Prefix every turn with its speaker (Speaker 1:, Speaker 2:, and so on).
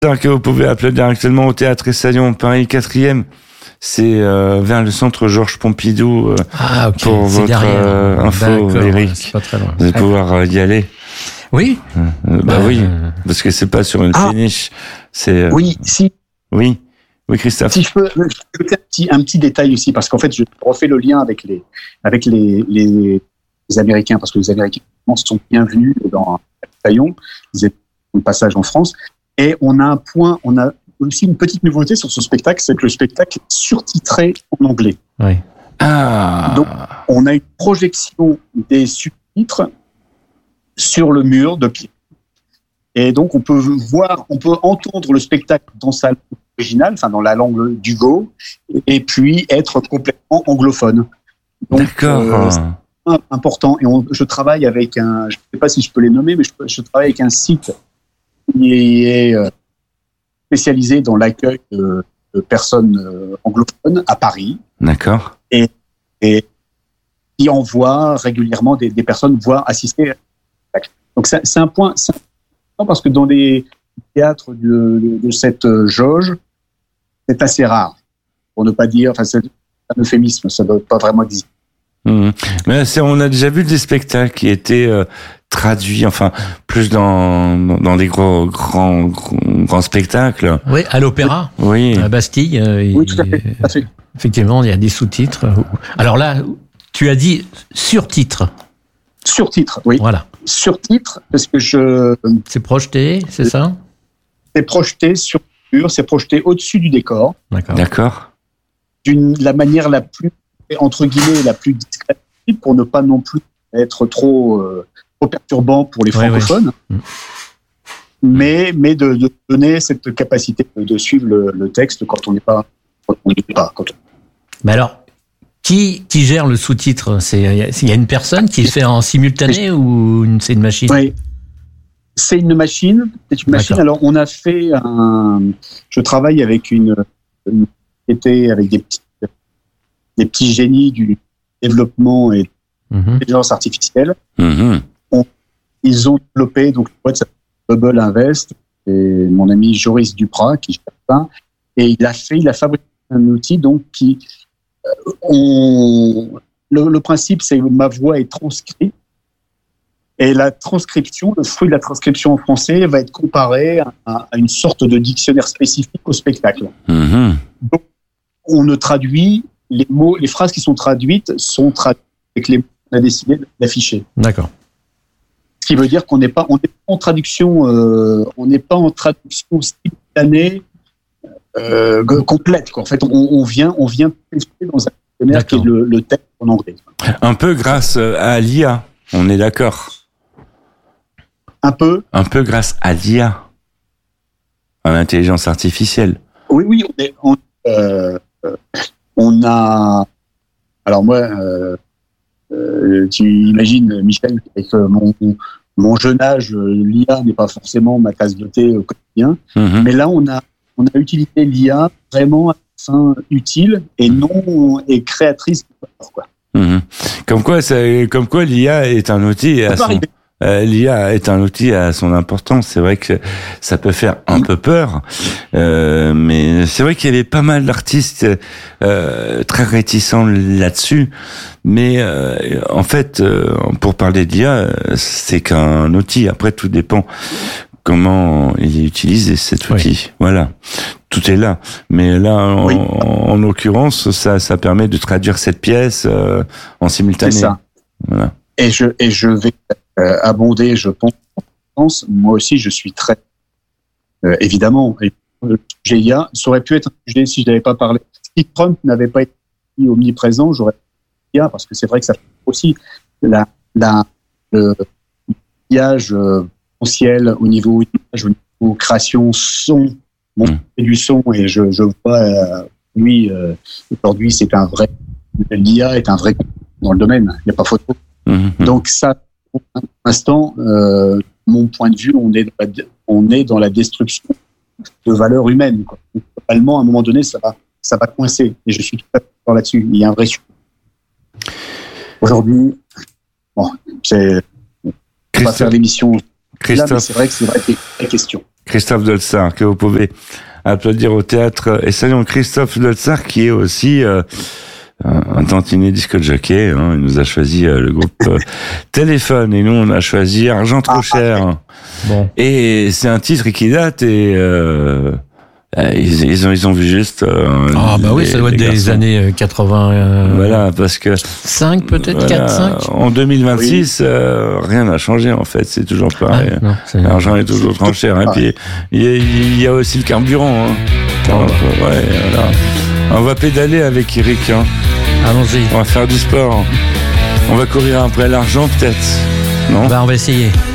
Speaker 1: Que vous pouvez applaudir actuellement au Théâtre Estaillon, Paris 4e. C'est vers le centre Georges Pompidou pour
Speaker 2: c'est
Speaker 1: votre info, Eric.
Speaker 2: C'est pas très loin.
Speaker 1: Vous allez pouvoir y aller.
Speaker 2: Oui.
Speaker 1: Oui, parce que c'est pas sur une péniche. C'est
Speaker 3: Oui, si.
Speaker 1: Oui, Christophe.
Speaker 3: Si je peux ajouter un petit détail aussi, parce qu'en fait, je refais le lien avec les Américains, parce que les Américains sont bienvenus dans Estaillon. Ils ont le passage en France. Et on a aussi une petite nouveauté sur ce spectacle, c'est que le spectacle est surtitré en anglais.
Speaker 2: Oui.
Speaker 3: Donc, on a une projection des sous-titres sur le mur de pied. Et donc, on peut entendre le spectacle dans sa langue originale, enfin, dans la langue d'Hugo, et puis être complètement anglophone. Donc,
Speaker 1: d'accord.
Speaker 3: C'est important. Et je travaille avec je ne sais pas si je peux les nommer, mais je travaille avec un site qui est spécialisé dans l'accueil de personnes anglophones à Paris.
Speaker 1: D'accord.
Speaker 3: Et qui envoie régulièrement des personnes voir assister. Donc c'est un point parce que dans les théâtres de cette jauge, c'est assez rare. Pour ne pas dire, c'est un euphémisme, ça ne doit pas vraiment exister.
Speaker 1: Mais on a déjà vu des spectacles qui étaient traduits, enfin plus dans des grands spectacles.
Speaker 2: Oui, à l'opéra.
Speaker 1: Oui.
Speaker 2: À Bastille.
Speaker 3: Oui, tout à fait.
Speaker 2: Effectivement, il y a des sous-titres. Alors là, tu as dit surtitres.
Speaker 3: Surtitres, oui.
Speaker 2: Voilà.
Speaker 3: Surtitres, parce que
Speaker 2: c'est projeté, c'est ça?
Speaker 3: C'est projeté sur le mur, c'est projeté au-dessus du décor.
Speaker 1: D'accord.
Speaker 3: La manière la plus, entre guillemets, la plus discrète pour ne pas non plus être trop perturbant pour les francophones. Oui. Mais de donner cette capacité de suivre le texte quand on n'est pas.
Speaker 2: Mais alors, qui gère le sous-titre? Il y a une personne qui le fait en simultané ou c'est une machine?
Speaker 3: Oui, c'est une machine. Alors, on a fait je travaille avec une société avec des petits génies du développement et de l'intelligence artificielle. Ils ont développé, donc, le s'appelle Bubble Invest, et mon ami Joris Duprat, qui gère ça, et il a fabriqué un outil, donc, qui, le principe, c'est que ma voix est transcrite, et la transcription, le fruit de la transcription en français va être comparé à une sorte de dictionnaire spécifique au spectacle. Donc, on ne traduit les mots, les phrases qui sont traduites avec les mots qu'on a décidé d'afficher.
Speaker 2: D'accord.
Speaker 3: Ce qui veut dire qu'on n'est pas en traduction, simultanée complète, quoi. En fait, on vient pêcher dans un dictionnaire qui est le texte en anglais.
Speaker 1: Un peu grâce à l'IA, on est d'accord.
Speaker 3: Un peu
Speaker 1: grâce à l'IA, à l'intelligence artificielle.
Speaker 3: Oui, on a. Alors moi, tu imagines, Michel, avec mon jeune âge, l'IA n'est pas forcément ma tasse de thé au quotidien. Mais là, on a utilisé l'IA vraiment à fin utile et créatrice. Quoi.
Speaker 1: Comme quoi, l'IA est un outil. L'IA est un outil à son importance. C'est vrai que ça peut faire un peu peur, mais c'est vrai qu'il y avait pas mal d'artistes très réticents là-dessus. Mais en fait, pour parler d'IA, c'est qu'un outil. Après, tout dépend comment il est utilisé, cet outil. Oui. Voilà, tout est là. Mais là, en l'occurrence, ça permet de traduire cette pièce en simultané.
Speaker 3: C'est ça.
Speaker 1: Voilà.
Speaker 3: Et je vais abonder, je pense. Moi aussi, je suis très évidemment. GIA, ça aurait pu être un sujet si je n'avais pas parlé. Si Trump n'avait pas été omniprésent, j'aurais GIA parce que c'est vrai que ça fait aussi le maquillage potentiel au niveau image, au niveau création son, du son, et je vois lui aujourd'hui, c'est un vrai. L'IA est un vrai dans le domaine. Il n'y a pas photo. Donc ça, pour l'instant, mon point de vue, on est dans la destruction de valeurs humaines. Quoi. Donc, totalement, à un moment donné, ça va coincer. Et je suis tout à fait d'accord là-dessus. Il y a un vrai sujet. Aujourd'hui, on va faire l'émission
Speaker 1: Christophe.
Speaker 3: Là, mais c'est vrai que c'est la question.
Speaker 1: Christophe Dolsart, que vous pouvez applaudir au théâtre. Et saluons Christophe Dolsart, qui est aussi un tantinet disque jockey. Hein. Il nous a choisi le groupe Téléphone, et nous on a choisi Argent trop cher.
Speaker 2: Bon.
Speaker 1: Et c'est un titre qui date et ils ont vu juste.
Speaker 2: Oui, ça doit être des années 80.
Speaker 1: Voilà, parce que
Speaker 2: 5 peut-être, voilà, 4, 5.
Speaker 1: En 2026, rien n'a changé en fait, c'est toujours pareil.
Speaker 2: Non,
Speaker 1: l'argent est toujours trop cher. Et puis il y a aussi le carburant. Hein. Donc, voilà. On va pédaler avec Eric. Hein.
Speaker 2: Allons-y.
Speaker 1: On va faire du sport. On va courir après l'argent peut-être. Non ?
Speaker 2: On va essayer.